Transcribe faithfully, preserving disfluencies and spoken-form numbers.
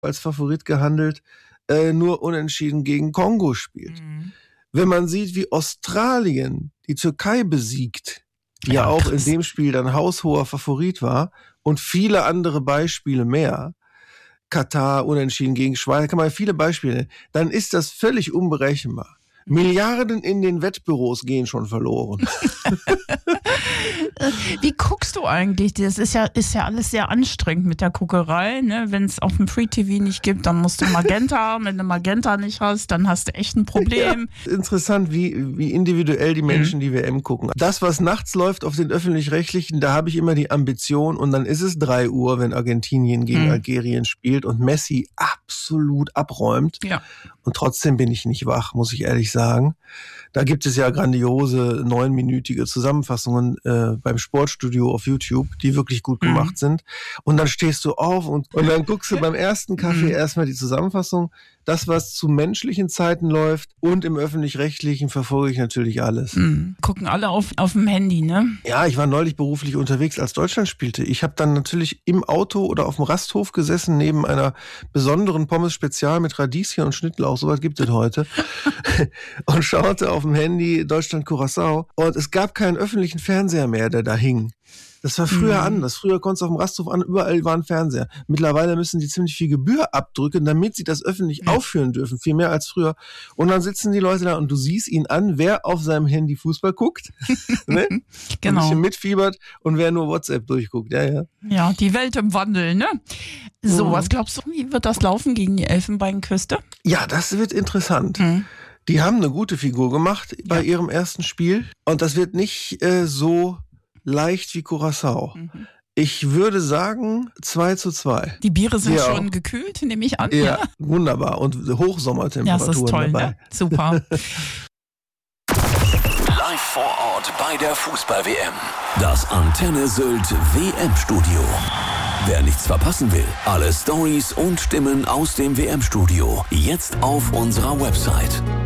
als Favorit gehandelt, äh, nur unentschieden gegen Kongo spielt. Mhm. Wenn man sieht, wie Australien die Türkei besiegt, die ja, ja auch krass. in dem Spiel dann haushoher Favorit war, und viele andere Beispiele mehr, Katar unentschieden gegen Schweiz, kann man viele Beispiele nennen, dann ist das völlig unberechenbar. Milliarden in den Wettbüros gehen schon verloren. Wie guckst du eigentlich? Das ist ja, ist ja alles sehr anstrengend mit der Guckerei. Ne? Wenn es auf dem Free-T V nicht gibt, dann musst du Magenta haben. Wenn du Magenta nicht hast, dann hast du echt ein Problem. Ja, interessant, wie, wie individuell die Menschen mhm. die W M gucken. Das, was nachts läuft auf den Öffentlich-Rechtlichen, da habe ich immer die Ambition, und dann ist es drei Uhr, wenn Argentinien gegen mhm. Algerien spielt und Messi absolut abräumt. Ja. Und trotzdem bin ich nicht wach, muss ich ehrlich sagen. Da gibt es ja grandiose neunminütige Zusammenfassungen äh, beim Sportstudio auf YouTube, die wirklich gut gemacht mhm. sind. Und dann stehst du auf und, und dann guckst du beim ersten Kaffee mhm. erstmal die Zusammenfassung. Das, was zu menschlichen Zeiten läuft, und im Öffentlich-Rechtlichen verfolge ich natürlich alles. Mhm. Gucken alle auf, auf dem Handy, ne? Ja, ich war neulich beruflich unterwegs, als Deutschland spielte. Ich habe dann natürlich im Auto oder auf dem Rasthof gesessen, neben einer besonderen Pommes-Spezial mit Radieschen und Schnittlauch, sowas gibt es heute, und schaute auf dem Handy Deutschland-Curaçao. Und es gab keinen öffentlichen Fernseher mehr, der da hing. Das war früher mhm. anders. Früher konntest du auf dem Rasthof an, überall war ein Fernseher. Mittlerweile müssen die ziemlich viel Gebühr abdrücken, damit sie das öffentlich ja. aufführen dürfen. Viel mehr als früher. Und dann sitzen die Leute da und du siehst ihnen an, wer auf seinem Handy Fußball guckt, ne? Genau. Ein bisschen mitfiebert, und wer nur WhatsApp durchguckt. Ja, ja. Ja, die Welt im Wandel, ne? So, mhm. was glaubst du, wie wird das laufen gegen die Elfenbeinküste? Ja, das wird interessant. Mhm. Die haben eine gute Figur gemacht bei ja. ihrem ersten Spiel. Und das wird nicht äh, so leicht wie Curaçao. Mhm. Ich würde sagen zwei zu zwei. Die Biere sind ja schon auch gekühlt, nehme ich an. Ja, ja, wunderbar. Und Hochsommertemperaturen ja, das ist toll, dabei. Ne? Super. Live vor Ort bei der Fußball-W M. Das Antenne Sylt W M-Studio. Wer nichts verpassen will, alle Storys und Stimmen aus dem W M-Studio jetzt auf unserer Website